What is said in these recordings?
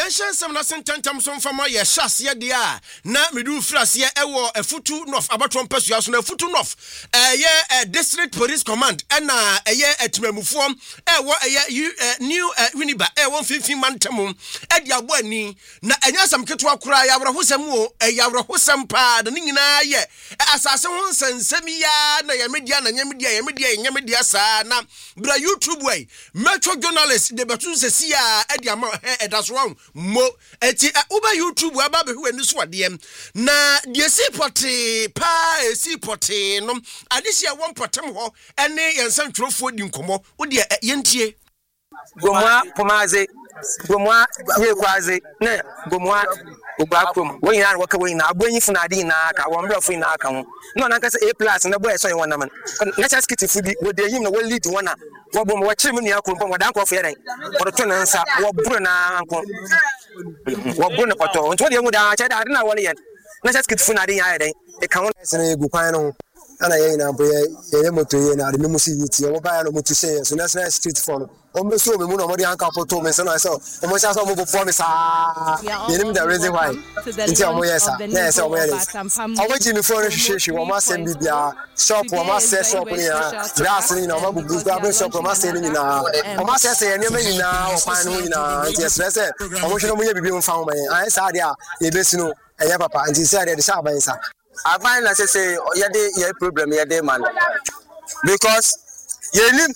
Yɛnhyɛ nsɛm na sentantam so mfama yɛ hyɛaseɛ deɛ a na medu mfiraseɛ ɛwɔ afutu north abatɔ mpasua so na afutu north ɛyɛ district police command ɛna ɛyɛ atimamufoɔ ɛwɔ ɛyɛ new Winneba ɛwɔ mfimfin mantam ɛde abɔ ani na ɛnyɛ asɛm ketewa koraa yɛ awerɛhosɛm o ɛyɛ awerɛhosɛm paa na ne nyinaa yɛ asase ho nsɛnsɛm ya na yɛmedia na nyɛmedia saa na bra YouTube way metro journalist de betu sesi a ɛde ama ɛda so wɔn mo eti uba YouTube aba be hu ani so ade na de si pote pa esi pote no adehia wɔn potem hɔ ɛne yɛnsan twrofo di nkomo wo de yɛntie gomwa pomaze gomwa yekwaze ne gomwa Obakum, when I walk away now, when you find Adina, I won't be a free now. No, I can say A+ and the boy, so you want them. Let's ask it if you the him will lead to one. What woman watching me, I come from what uncle Ferry, or the tenants, what Bruna, uncle, what Bruna Pato, and 20 years I didn't know what yet. Let's ask it for Nadia, a count as a Gupano. And I ain't a boy, able to the Musi, or buy no to say, so that's nice street for almost so we won't already uncle told me, so I saw almost as a promise. The reason why. Yes, I went in the furniture, one must send me the shop, one must say shop here, gasoline, or Mabu shop, or must send me now. I must say, and you may now find me now. Yes, let's say, I wish you may be found by I saw there, you best know, I have a papa, and he said at the shop. I find as I say, your problem, your day man. Because you live,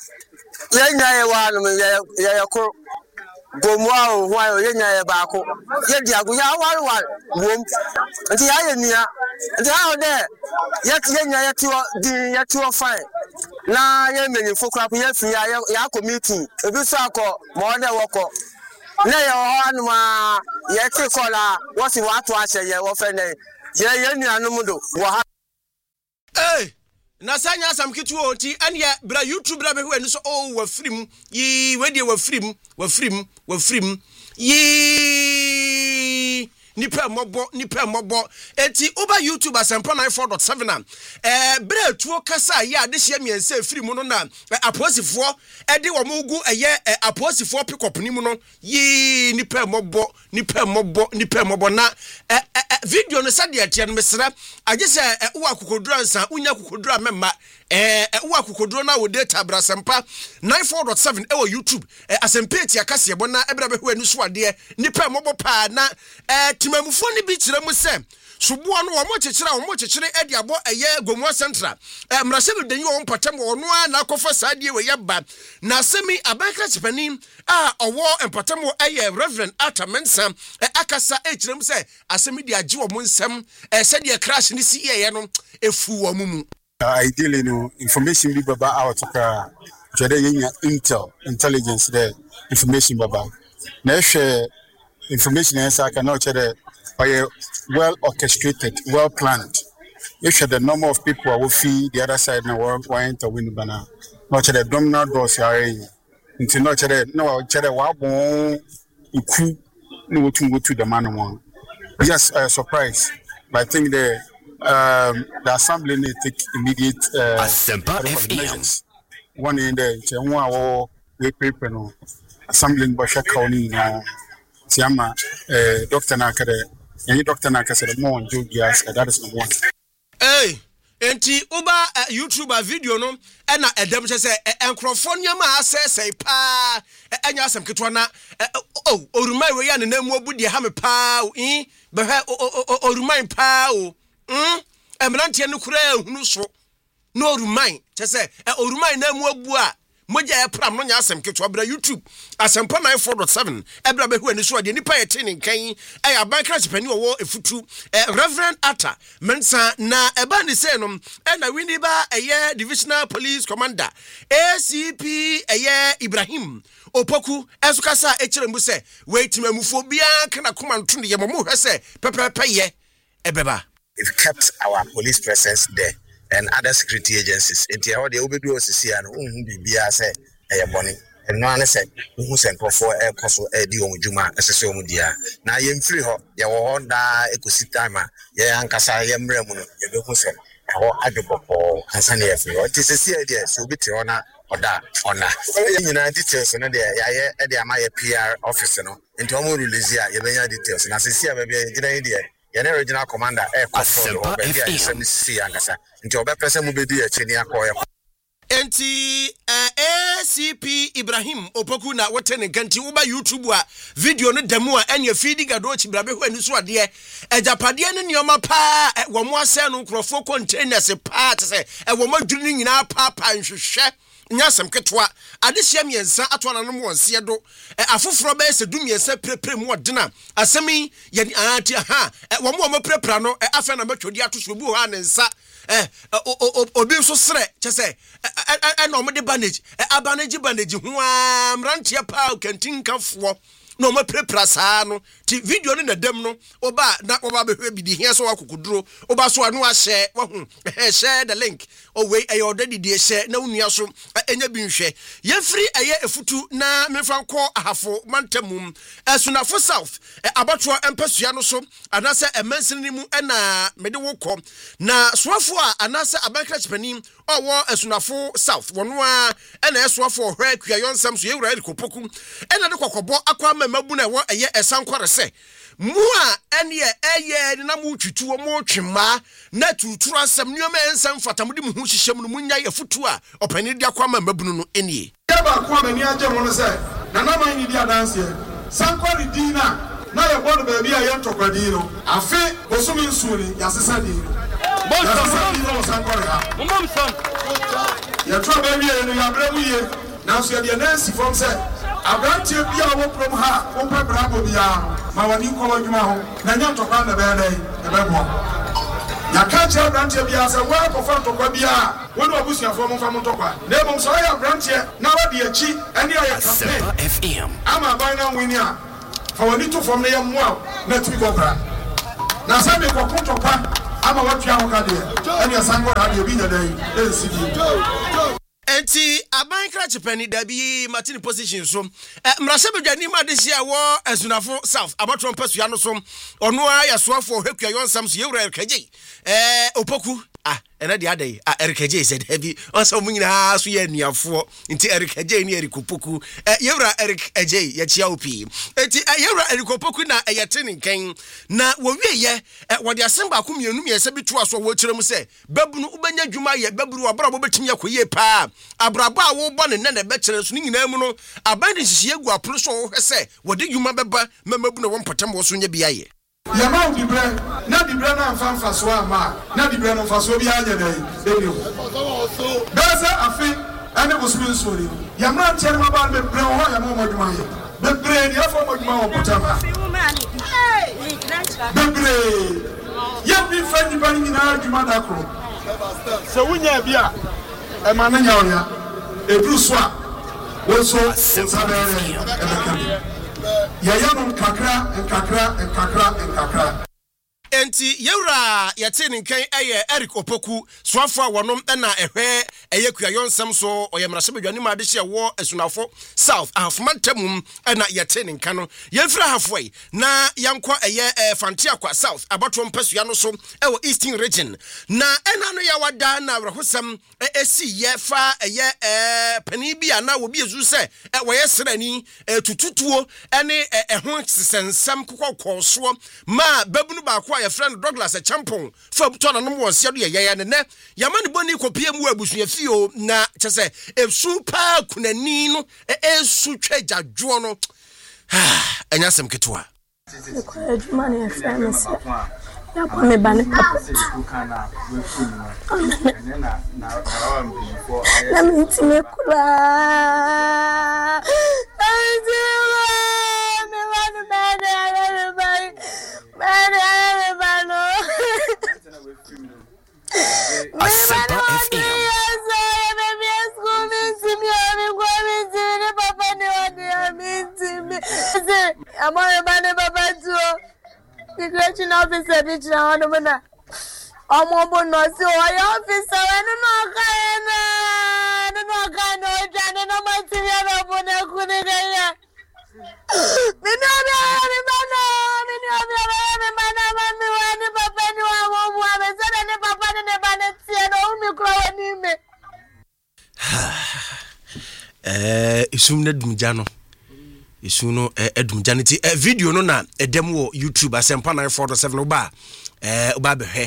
Gomwa, while Yenya Bako, Yaguya, womb, and the Ironia, and the out there, yet Yenya, yet you are fine. Now, Yemen, for crap, yes, Yako meeting, a good circle, more than Wako. Nay, on yet you call what's you want to answer your offender. Yenya no mudo. Hey, Nasanya some kitu oti and ya bra YouTube bra be hu so oh wa frim yi we de wa frim yi nipa mobo eti oba YouTube asempa 94.7 bra tuo kasa ya de hye miense frim no na aposifo e de wo mugu eye aposifo pick up ni mu no yi nipa mobo na video no sade atia no mesra age se wo akokodura nsa unya akokodura memma wo akokoduro na wo data bra sempa 94.7 e wo YouTube asempa etia kase ebo na ebra be hu anu so ade nipa mobo pa na timamufo ni bi kire mu se subuo no wo mo kekere e de abo eye Gomwa Central mrasebe denyi wo mpatam wo no na akofa saade we yeba na semi abanka chepani owo empatam wo eye Reverend Atamensa akasa e kire mu se asemi de age wo nsem se de crash ni si ye no efu wo mu ideally no information bi baba out ka jere yenya intelligence there information baba na hwe information ensa ka na chere well orchestrated, well planned. You should the number of people who feed the other side now want to win banana. Not the domino doors are into not no chere wabon uku no to go to the man one. Yes, surprise. But I think the assembly need to take immediate measures. One in the we paper no assembly Basha County now. Tiama Dr. Nakade. And Dr. Naka said more on Jogias, that is number one. Hey, enti uba YouTuber video no, ena edem say encrophonia ma say pa enya asem ketwa na orumai we ya ne namu obudi ha me pa be orumai pa o emrantie no kura ehunu so no orumai say orumai namu obu a moja pram no nya asem ketwa bra YouTube asempa 94.7 ebra be hu ani so de nipa ye tene kan abanka chepani wo efutu Reverend Ata Mensa na eba ni se no na Winneba eye divisional police commander ACP eye Ibrahim Opoku esukasa ekirembu se weitimamufo bia kana komanto ne ye mo hwe se pepepe ye ebeba. It kept our police presence there and other security agencies. Enti how they obedu osisi an bibia say boni no ane say hu senko for koso di omudwuma esese omudia na ye mfiri ho ye wo honda ekosi time ye ankasa ye mrem no ye be hu se ho adebopo ansa na ye firi ho tisesi e de so obiti ho na oda ona nyina details no de ya ye de ama ye PR office no into omo release ya yebenya details na sisi a bebe gina ide yene original commander control o be ya sisi angasa into obepese mu bedi e chini akoye enti ACP Ibrahim Opoku na wote ne ganti uba YouTube a video no demo a enya feeding ado chibrabe ho ani so ade ejapade ne nioma pa wo mo ase no nkrofo containers pa te se wo mo dwiri nyina pa nhwehwe nyasem ketwa adehia miensa atwa nanom wonse do afoforo be se dumiensa prepre mu odena asemi ye ati ha wo mo prepra no afa na matwodi atoso bu ha ne nsa obi so sre chese no mo de bandage bandage ho amrantie pa kantin kafo no mo prepra saa no ti video no na dem no oba na oba be hwe bidi hia so akokuduro oba so anu ahye wo hu share the link o we already dey share na unua so enya bi nhwe ye free eye efutu na mefa ko ahafo mantamum esunafo south abato empasua no so anase emansin mu na mede wokọ na soafo a anase abankrach panim owo esunafo south wono a na esoafo hwe kuayonsam so yewura Kopoku na de kokobo akwa mabu na wo eye esankware se mu a ene eye na mu twituo mu twema na tuturu asem nyoma ensam fatamudi mu hu hyehyem no munya yafutu a opani dia kwa mabu no enie ya ba kwa mani aje mo no se na na man ni dia dance sankware dina na ye bodo ba bia ye ntokwadi no afi osumi nsuri ya sesa di ya tro ba bia no ya bra mu ye na so ya dia nansi from se abrantie bia wo prom ha wo pa brabo bia ma wani ko wadwuma ho na nya ntokwa na be dai e be bo ya ka che abrantie bia se wo ko fa ntokwa bia wo no abusuafo mo fa mo ntokwa na mo so ya abrantie na wa de achi ene ya campaign FM ama ba na wini a fa wani to fom na ya mo na tu go bra na sa me ko ntokwa ama watwa ho ka de ene sango ra de bi na dai e sigi enti abankrach pani dabi martin position so mrase bedwani ma de sia wo esunafo south abatro mpasua no so ono a yasoafo hwekua yonsam so yewura erkaje Opoku ena de adai erkaje said heavy onso munyina so ye niafo nti erkaje ni Kopoku yewura erkaje ya chia opi enti yewura Kopoku na eyete nken na wo wieye wo de asemba ko mienu miesa bitu aso wo kyerem se babunu ubanya dwuma ye baburu abra bo betimi yakoye pa abraba a wo bɔ ne na be kyerɛ so nyina mu no aban de hihye gu apro so wo hwese wo de dwuma beba mamabu na wo mpatam wo so nya bia ye ya ma di bre na amfa so ama na di bre no fa so bia nya dai eni ho daza afi ane busumi nsori ya ma kyerɛ ma ba be bre ho ya ma mo dwuma ye be bre ni afọ mo dwuma wo potama be bre ya bi fa ni ba ni na dwuma da kro se wunya bia e ma na nya oya e bru so a wo so sabere ya no kakra enti yewura yete nken eye Eric Opoku soafo a wonom na ehwe eye kuayonsam so oyemrase bedwani ma de hye wo esunafo south afmantamum na yete nkan no yefra halfway na yankwa eye fantia kwa south abato mpasua no so ewo eastern region na ena no ya wada na rahosam esi ye fa eye pani bia na wo bi ezu se wo ye srani tututuo ene ho sensam kokɔ so ma babunu ba kwa your friend Douglas a champon for tona no mo se do ye ne yamane boni kopie mu abusua fio na kyese super kunani no esu twagyajo no enya sem ketwa ko adwuma ne famous ya kwa me bane papa na mitime kula Asempa FM. The Gretchen officer did not know. I'm on no so I officer and no kind of Janet no material of the Kunia. Isum na dumja no esu no edum janiti video no na edem wo YouTube Asempa 94.7 oba oba behwe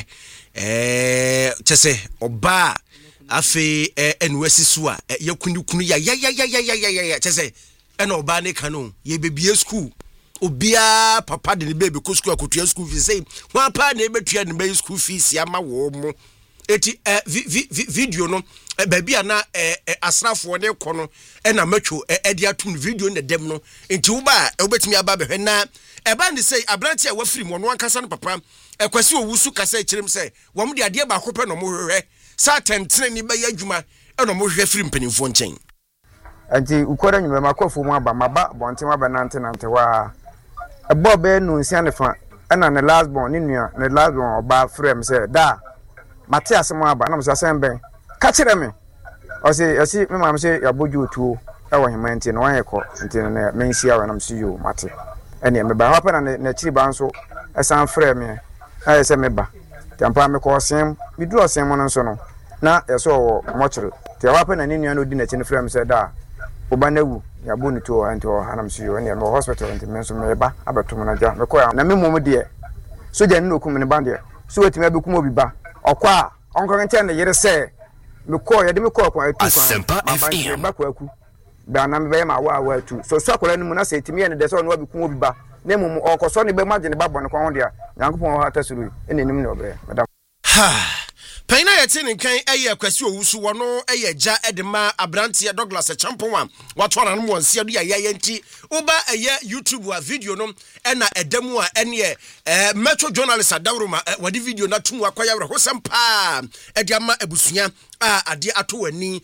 chese oba afi enwesi so a yakunu ya chese ena oba ne kanu ye bebie school obia papa de ne baby ko school akotua school fees say wan pa na ebetua ne baby school fees ya ma wo mo eti video no baby ana asrafo ne kɔ no na matwo de atum video na dem no enti wo ba obetimi aba behwe na eba ne say abranti a wafiri mo no ankasa no papa kwasi owusu kasa kyerem say wom de ade ba kopɛ no mo hwehwɛ sa tentene ni ba ya adwuma no mo hwehwɛ firi mpanimfo nkyɛn enti ukora nyuma makɔfo mu aba maba bonten aba nante wa ebo be no nsia ne fa na ne last born ne nua ne last born oba frem say da mate asem aba na msa asem ben ka kire me o si me mam say yaboju otuo e wo hema nti no wan yekɔ nti ne mensia wa na msi yo mate ene me ba hapa na chiri ba nso esan frem me aye se me ba tampa me ko sem mi duro sem no nso no na yeso wo mochiri ti hapa na ne nua no di na chini frem say da obanewu yabo ni to anti o hanam si yo ene me hospital nti me nso me ba abetom na ja me ko na me mom de so je ne okum ne ba de so wetimi abekum obi ba okwa onko nte ne yere se me ko ye de me ko kwa atu Asempa FM ba kwa ku ba na me be ma wa atu so akola ni mu na se timi ye ne de so no abekum obi ba na mom okoso ne be magye ne ba bon ko ho de a yankopon ha tasuru ene nim ne obre madam ha Paina yeti nkan eye kwasi owusu wono eye ja edema abrantie Douglas Champon a wato na no wonse adu ya yenti uba eye YouTube wa video no na edemu a ene metro journalist adawroma wadi video na tumu akwaya wre hosempa ediama abusua a ade ato wani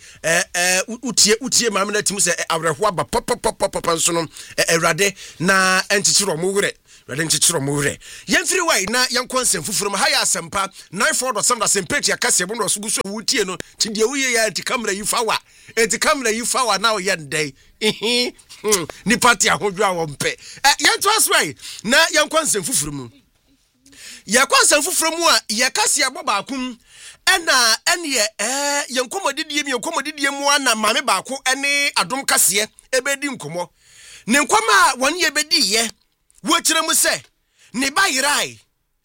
utie maame na timu se awreho aba pop nso no awrade na enchichiro mo wure Radin chichiro mure. Yemfiri wai na yankonsem fufuru ma haya Asempa 94.7 Asempeti akase bono osugusu wutie no tidie wuye ya enti kamera yifawa. Enti kamera yifawa na oyendai. Ni party ahodwa wompe. Yento aswai na yankonsem fufuru mu. Yankonsem fufuru mu a yakase aboba akum ena enye yankomodidie mu ana mame baako ene adom kase ebedi nkomo. Ne nkoma woni ebedi ye Wachire mu se ne bayirai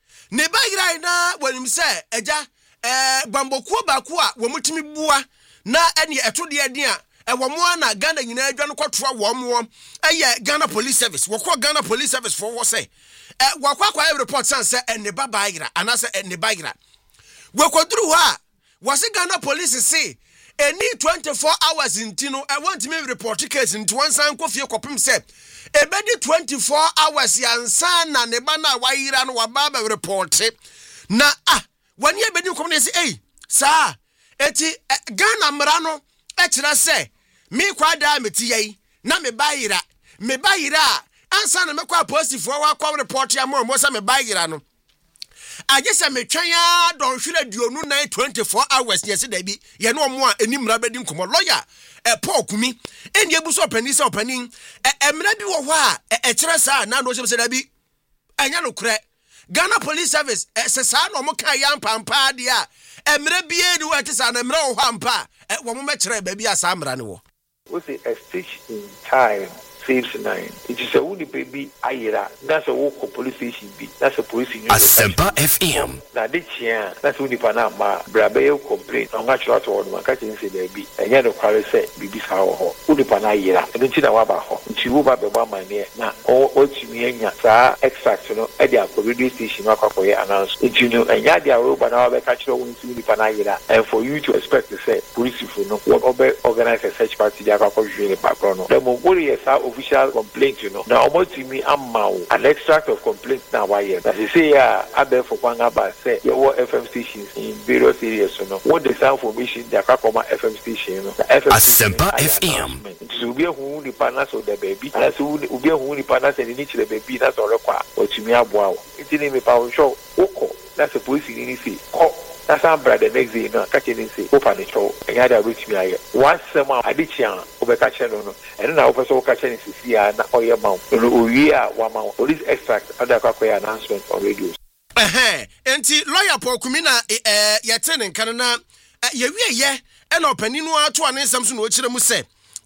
na wanim se eja bambokuo baako a wo mutimi bua na ene etode ade a wo mo na Ghana nyina adwa no kwotoa wo mo eye Ghana Police Service wo kɔ Ghana Police Service for wo se wakwa report san se ene babayira anase ene bayira wo koduru ha wase Ghana Police say any 24 hours intino I want me report case into one san kofie kopim se ebedi 24 hours yansa na ne ba na wayira no wababa report na wani ebedi kom ne se sa eti Ghana mra no kira se mi kwada meti yei na me bayira ansa na me kwa positive wa kwa report ya mo se me bayira no agese me twan ya don hwere duonu 24 hours yes da bi ye no mo a enimra bedi nkomo lawyer Paul Kumi eni ebuso opanin emra bi wo ho a kire sa na no se da bi anya no kure Ghana Police Service se sa no mo kan ya mpampa de a emra bi eni wo atisa na emra wo ho ampa wo mo mekire ba bi asa amra ne wo say a stitch in time saves 9. It is a woody baby ayira. That's a walk police station be. That's a police union. Asempa FM. Na de chia. That's woody pana ma. Brabe complaint. I'm not sure to one catching say baby. And yet the quarry say baby how ho. Woody pana ayira. And then china waba ho. Nchi wo ba be ba man here. Na o timi enya sa extract no e dia ko radio station akwa ye announce. Nchi no enya dia ro ba na wa be catch ro woody pana ayira. And for you to expect to say police for no what obe organize a search party dia akwa hwe ne background no. The mo worry yes official complaint, Now, almost to me, I'm an extract of complaint now. Why? As you say, I bet for Pangaba say your FM stations in various areas. What the sound formation, the Kakoma FM station, the FM Asempa FM. To be a who the panas of the baby, and as who be a who the panas and the baby, that's all required. Or to me, wow. It's in a power show. Oko, that's a police in any that's our brother next day, no, catching in say, open the show, and you had a reach me. Once some addiction over catching on, and then I also catching is here, not all your mouth. We are 1 month, police extract, other Kakoya announcement on radio. Enti lawyer Paul Kumina, yeten in Canada, ye, and opening to an Samson, which you say.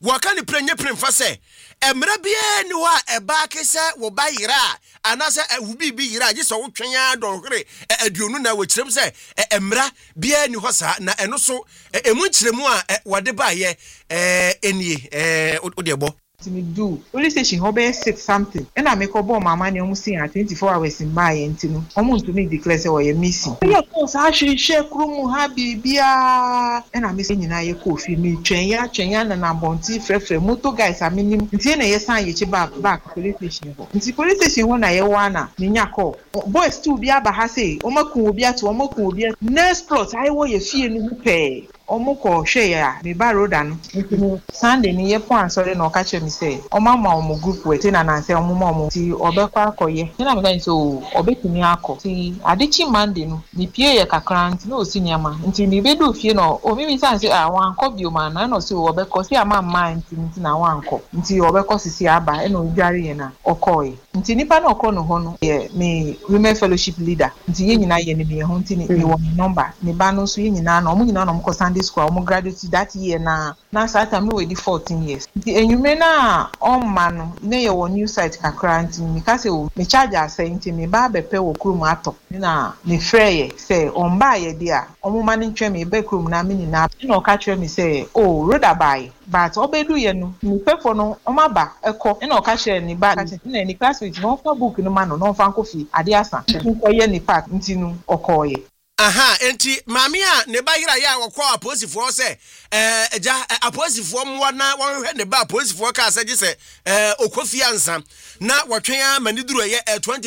waka ne prenye premfa se emra bia ni ho a eba ke se wo ba yira ana se wubi bi yira je so wo twenya donhwere aduonu na wo kirem se emra bia ni ho sa na eno so emu kiremu a wode ba ye enie odiebo me do police station ho be 6 something and I make obo mama ne omu sin 24 hours in my entinu omu to me declare say we missing yeah cause I share krumu ha bibia and I miss nyina ye kofi me twenya na bonti frefre moto guys are minim ntie na ye san ye chi back police station ho nti police station ho na ye wana me nya call boys too bia ba ha say omakun obi ato omakun obi next plot I wo ye fie no hu pe omukọ hwe ya me ba roda no ntino Sunday ni ye pon sorry na okache mi say omama omo group we na na say omuma omo ti obekwa akoye na me kan so obetumi akọ ti adichi Monday no ni pie ye kakra nti na osi nyama nti ni bedu fie no o mi san say wan akọ bi o ma na so obekọ si ama nti na wan akọ nti obekọ sisi aba e na odware ye na okoye nti nipa na okọ no ho no ye me women fellowship leader nti ye nyina ye ni me ho nti ni wo number ni ba no so ye nyina na omo nyina na omo Sunday school omo graduate that year na that time we di 14 years the enyume na on man na ye wo new site kakra nti mi ka se o me charge asenti me ba bepe wo krum ato na me freye say on ba ye dia omo man ntwe me be krum na me na o ka kire me say oh roda buy but obedu ye no mi pefo no omaba eko na o ka kire ni ba na ni class with no fa book no man no fa nkofi ade asa nko ye ni park nti no okoye aha enti mami a ne ba yira ya wokọ aposifo se eja aposifo mwa na wonhwe ne ba aposifo ka asage se okofi ansa na wotwen a maniduru ye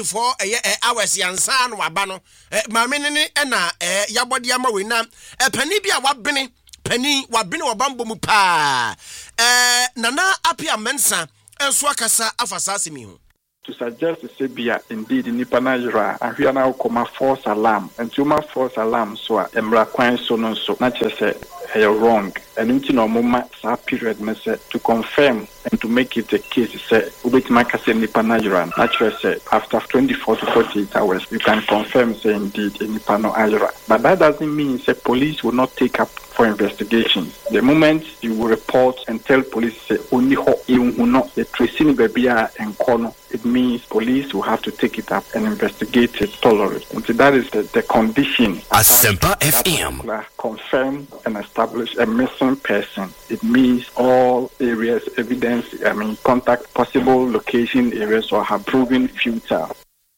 24 hours yansa no waba no mami ne na yabode ama we na pani bi a wabene pani wabene wabambo mu pa nana apia mensa enso akasa afasase mi ho to suggest to say be indeed in Nipanajra and we are now come false alarm and to my false alarm so emra kwan so no so na say wrong and into no moment period me say to confirm and to make it a case say ubet makase Nipanajra naturally say after 24 to 48 hours you can confirm say indeed in Nipanajra but that doesn't mean say police will not take up for investigation. The moment you will report and tell police say only ho you not the tracing baby and corner, it means police will have to take it up and investigate it thoroughly. And so that is the condition. Asempa FM. Confirm and establish a missing person. It means all areas, evidence, contact possible location areas or have proven futile.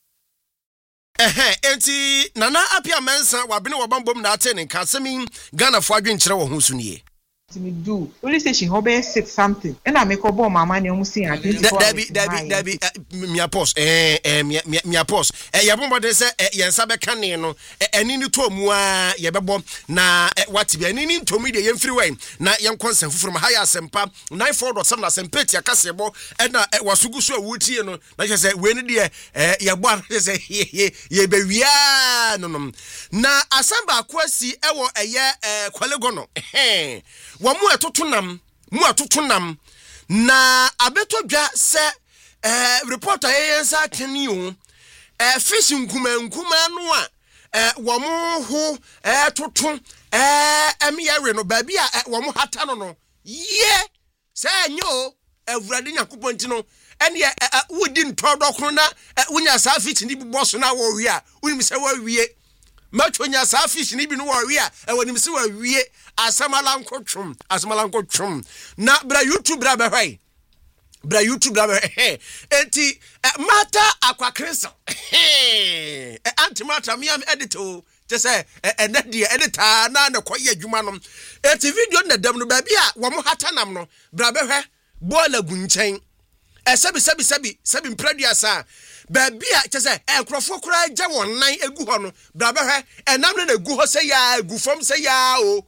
Enti nana apia mensa wabene wabambom na ate ne kasemi Ghana fo adwenkyere wo ho so nie me do police station ho be 6 something and I make obo mama ne omu sin Dabi mia pos mia pos yabombo de se yensa be kane no eni ni to mu a yebebo na what be eni ni to mi de yemfiri wen na yenkonsen fufuru ma haya asempa 94.7 asempa ti akasebo na wasugu so awutie no na se we ni de yebo an se ye be wia no na asamba akwasi ewo eye kwalego no wa mu atotonam na abetodwa se reporter yensa keni o fish nkuma no a wa mu ho toto emiere no ba bia wa mu hata no ye se anyo awurade nyakopon ti no ene wudi ntodokro na wunya sa fish ni boss na wo wi a unim se wa wie matwonya sa fish ni bi no wa wi a wonim se wa wie asamala nkotwum na bra YouTube bra behwai bra YouTube bra enti mata akwakreso antimata miam editor te say editor na koye adwuma no enti video na dam no ba bia wo mo hatanam no bra behwe bola gunchen sebi mpraduasa ba bia te say enkrofo kura gya wonnan egu ho no bra behwe enam na egu ho say ya egu fom say ya o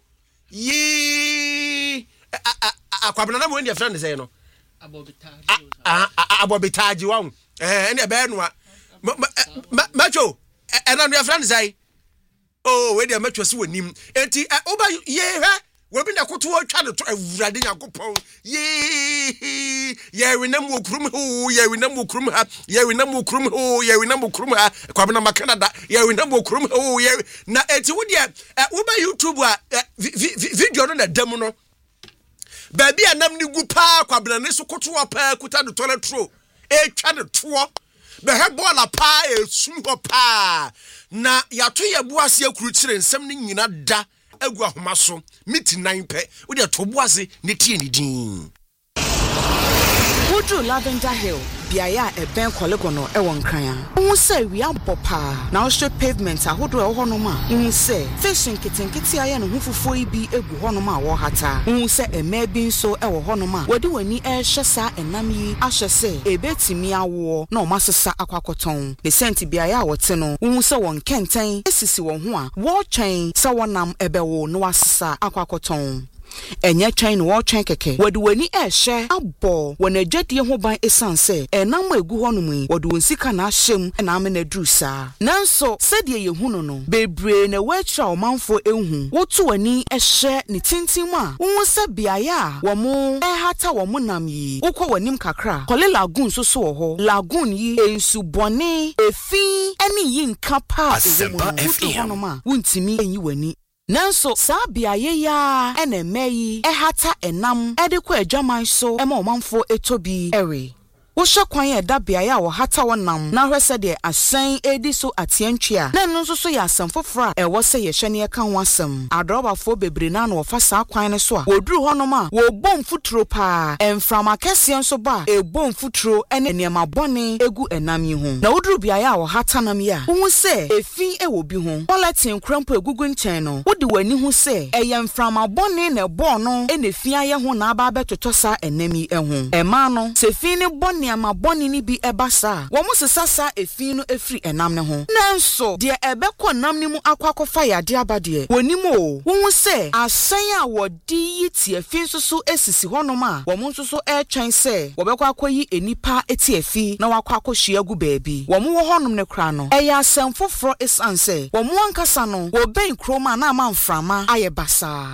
yi akwabena na mo ndi friend say no abobitaji wan ene be no macho ena no friend say oh we dey macho se wonim enti oba ye hwe we bi na koto atwa no to awurade yakopon ye we nam okrum ho ye we nam okrum ha ye we nam okrum ho ye we nam okrum ha kwabena ma Canada ye we nam okrum ho ye na enti wo dey wo ba YouTube a video no na dam no Baby anam ni gu pa kwabena ne so kotoa pa kuta de toilet roll twa de toɔ bɛhɛ bɔɔla pa esum hɔ pa na yato yɛ boase akuru kyerɛ nsɛm ne nyina da agu ahoma so miti 9 pɛ wo de to boase ne tie ne din Woodrow Lavender Hill, Biaya, a bank collegono, a one crayon. Who say we are papa, now straight pavements, a Woodrow Honoma. Who say fishing kitten, Kitty and who for be a Honoma or Hata. Who say a may be so a Honoma. What do any air shasa and Nami, I shall say, a betty mea war, no master sa aquacoton. The senti Biaya or Teno, who so one cantain, this is one war chain, so one ebewo, no assa aquacoton. Enye chain war chain keke wadu wani ehye abo wana jedi ho ban esan se enam egu honum wadu nsika na ahyem na amena drusa nanso sede ye hunu no bebre na wacha omanfo ehu wotu wani ehye ne tintim a wo se biaya wo mo ehata wo mo nam yi ukọ wanim kakra kole lagoon so so ho lagoon yi ensu bone efi eni yi nka pa ewu no wuntimi enyi wani Nanso sabia ya ene meyi ehata enam edekwa adwaman so ema omanfo etobi ere wo hwekwan ya dabia ya wo hata wonam na hwese de asan edi so atiantwia na no so ya asam fofora e wo se ye hwene ye kan wasam adrobafo bebre na no fa sa kwan ne so a woduru honom a wo bom futuro pa emframa kese nso ba e bom futuro ene niam bone egu enam yi ho na woduru bia ya wo hata nam ya wo se efi e wo bi ho bulletin krampo egugu nchen no wodi wani ho se e ye mframa bone na bo no ene fi aye ho na aba betoto sa enam yi ho e ma no se fi ne bone ama boni ni bi ebasa wo mo sesasa efi no efri enam ne ho nanso de ebekọ nam ni mu akwakofa yade abade wonimo wo se asan a wodi yiti efi nsoso esisi honom a wo mo nsoso etwen se wo bekọ akoyi enipa eti efi na wakwakohia gu baabi wo mo wo honom ne kra no eya asam foforo esanse wo mo ankasa no wo ben kroma na amamframa ayebasa